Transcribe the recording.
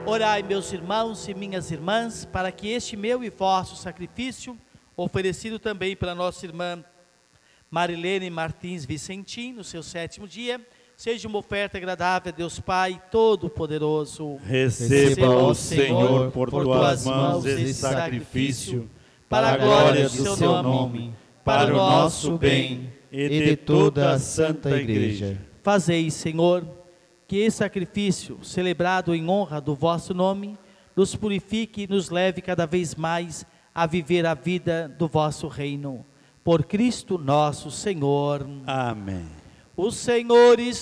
Orai, meus irmãos e minhas irmãs, para que este meu e vosso sacrifício, oferecido também pela nossa irmã Marilene Martins Vicentim, no seu 7º dia, seja uma oferta agradável a Deus Pai Todo-Poderoso. Receba, ó Senhor, por tuas mãos esse sacrifício, para a glória do seu nome, para o nosso bem e de toda a Santa Igreja. Fazei, Senhor, que esse sacrifício, celebrado em honra do vosso nome, nos purifique e nos leve cada vez mais a viver a vida do vosso reino. Por Cristo nosso Senhor. Amém. O Senhor